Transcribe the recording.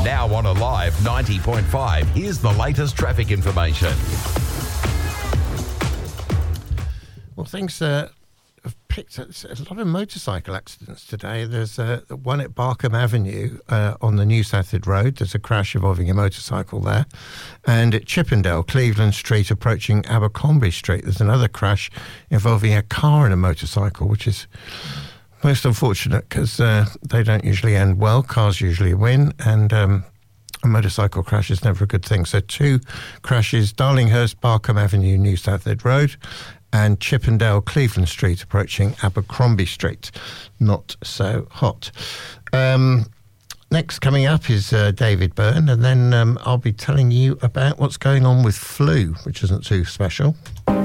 Now on Alive 90.5, here's the latest traffic information. Well, things have picked up a lot of motorcycle accidents today. There's one at Barkham Avenue on the New Sathod Road. There's a crash involving a motorcycle there. And at Chippendale, Cleveland Street, approaching Abercrombie Street, there's another crash involving a car and a motorcycle, which is most unfortunate because they don't usually end well. Cars usually win, and a motorcycle crash is never a good thing. So 2 crashes, Darlinghurst, Barkham Avenue, New Sathod Road, and Chippendale, Cleveland Street, approaching Abercrombie Street. Not so hot. Next coming up is David Byrne, and then I'll be telling you about what's going on with flu, which isn't too special.